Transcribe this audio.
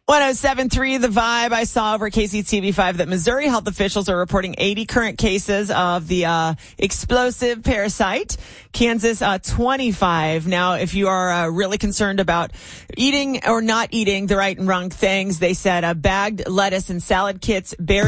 107.3 The Vibe. I saw over KCTV5 that Missouri health officials are reporting 80 current cases of the explosive parasite. Kansas, 25. Now, if you are really concerned about eating or not eating the right and wrong things, they said bagged lettuce and salad kits, berries,